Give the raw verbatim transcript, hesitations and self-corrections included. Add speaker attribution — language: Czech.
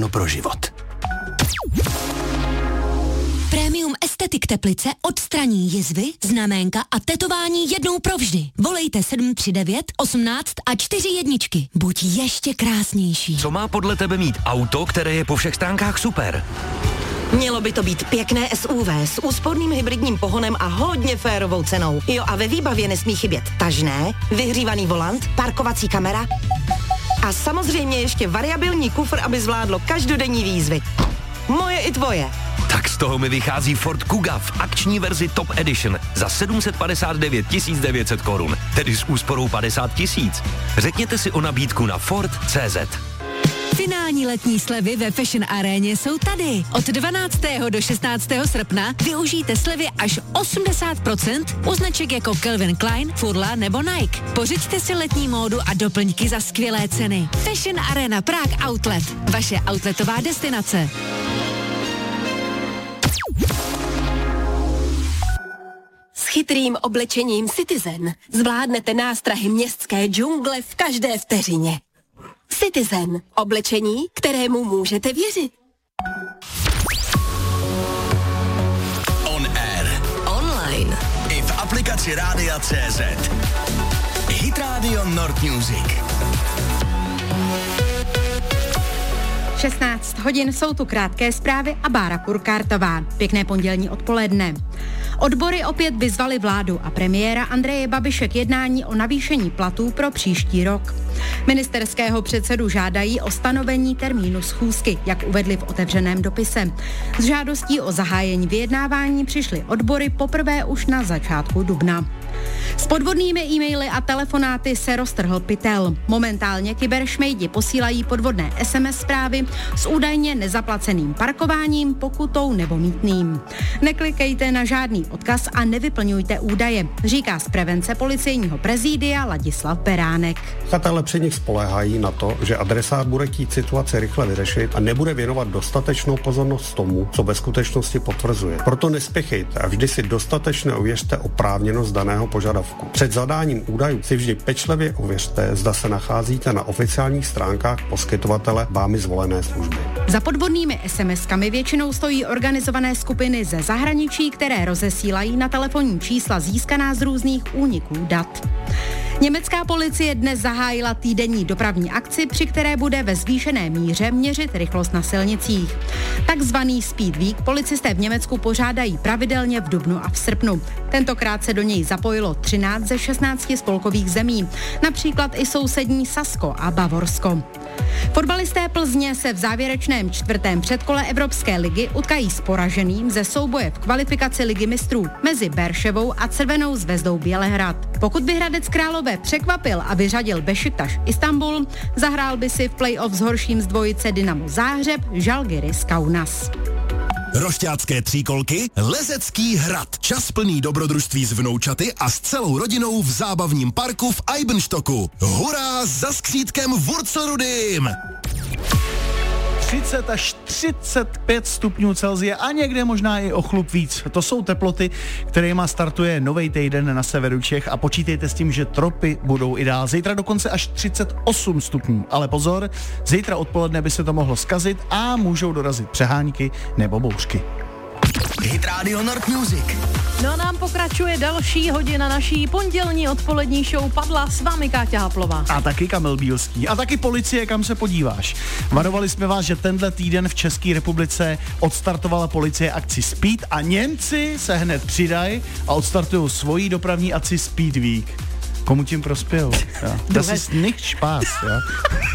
Speaker 1: ochranu pro život.
Speaker 2: Premium Estetik Teplice odstraní jizvy, znaménka a tetování jednou provždy. Volejte sedm tři devět, osmnáct a čtyři jedničky. Buď ještě krásnější.
Speaker 3: Co má podle tebe mít auto, které je po všech stránkách super?
Speaker 4: Mělo by to být pěkné S U V s úsporným hybridním pohonem a hodně férovou cenou. Jo, a ve výbavě nesmí chybět tažné, vyhřívaný volant, parkovací kamera a samozřejmě ještě variabilní kufr, aby zvládlo každodenní výzvy. Moje i tvoje.
Speaker 3: Tak z toho mi vychází Ford Kuga v akční verzi Top Edition za sedm set padesát devět tisíc devět set korun, tedy s úsporou padesát tisíc. Řekněte si o nabídku na Ford tečka cé zet.
Speaker 2: Finální letní slevy ve Fashion Aréně jsou tady. Od dvanáctého do šestnáctého srpna využijte slevy až osmdesát procent u značek jako Calvin Klein, Furla nebo Nike. Pořiďte si letní módu a doplňky za skvělé ceny. Fashion Arena Prague Outlet. Vaše outletová destinace.
Speaker 5: S chytrým oblečením Citizen zvládnete nástrahy městské džungle v každé vteřině. Citizen. Oblečení, kterému můžete věřit.
Speaker 1: On air.
Speaker 5: Online.
Speaker 1: I v aplikaci Rádia tečka cé zet. Hit Radio Nord Music.
Speaker 6: šestnáct hodin, jsou tu krátké zprávy a Bára Kurkártová. Pěkné pondělní odpoledne. Odbory opět vyzvali vládu a premiéra Andreje Babiše k jednání o navýšení platů pro příští rok. Ministerského předsedu žádají o stanovení termínu schůzky, jak uvedli v otevřeném dopise. S žádostí o zahájení vyjednávání přišly odbory poprvé už na začátku dubna. S podvodnými e-maily a telefonáty se roztrhl pytel. Momentálně kyberšmejdi posílají podvodné es em es zprávy s údajně nezaplaceným parkováním, pokutou nebo mýtným. Neklikejte na žádný odkaz a nevyplňujte údaje, říká z prevence policejního prezídia Ladislav Beránek.
Speaker 7: Pachatelé při nich spoléhají na to, že adresát bude chtít situaci rychle vyřešit a nebude věnovat dostatečnou pozornost tomu, co ve skutečnosti potvrzuje. Proto nespěchejte a vždy si dostatečně ověřte oprávněnost daného požadavku. Před zadáním údajů si vždy pečlivě ověřte, zda se nacházíte na oficiálních stránkách poskytovatele vámi zvolené služby.
Speaker 6: Za podvodnými es em eskami většinou stojí organizované skupiny ze zahraničí, které rozesílají na telefonní čísla získaná z různých úniků dat. Německá policie dnes zahájila týdenní dopravní akci, při které bude ve zvýšené míře měřit rychlost na silnicích. Takzvaný Speed Week policisté v Německu pořádají pravidelně v dubnu a v srpnu. Tentokrát se do něj zapojilo třináct ze šestnácti spolkových zemí, například i sousední Sasko a Bavorsko. Fotbalisté Plzně se v závěrečném čtvrtém předkole Evropské ligy utkají s poraženým ze souboje v kvalifikaci Ligy mistrů mezi Berševou a Crvenou zvezdou Bělehrad. Pokud by Hradec Králové překvapil a vyřadil Bešiktaš Istanbul, zahrál by si v play-off s horším z dvojice Dynamo Záhřeb Žalgiris Kaunas.
Speaker 1: Rošťácké tříkolky, Lezecký hrad. Čas plný dobrodružství s vnoučaty a s celou rodinou v zábavním parku v Eibenstocku. Hurá za skřítkem Wurzelrudym!
Speaker 8: třicet až třicet pět stupňů Celsia a někde možná i o chlup víc. To jsou teploty, kterýma startuje nový týden na severu Čech a počítejte s tím, že tropy budou i dál. Zítra dokonce až třicet osm stupňů. Ale pozor, zítra odpoledne by se to mohlo zkazit a můžou dorazit přehánky nebo bouřky.
Speaker 1: Hit Radio Nord Music.
Speaker 9: No a nám pokračuje další hodina naší pondělní odpolední show Padla, s vámi Káťa Haplová.
Speaker 8: A taky Kamil Bílský. A taky policie, kam se podíváš. Varovali jsme vás, že tenhle týden v České republice odstartovala policie akci Speed a Němci se hned přidají a odstartují svoji dopravní akci Speed Week. Komu tím prospějou? Das ist nicht Spaß. Ja?